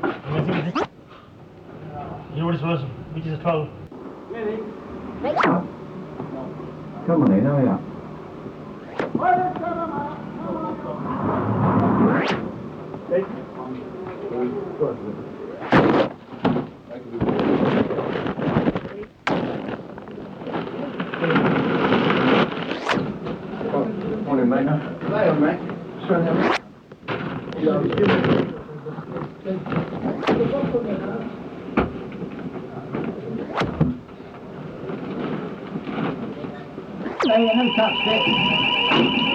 You know what it was? Which is a 12. Come on in, hurry up. Morning, mate. Lay on, mate. No touch it.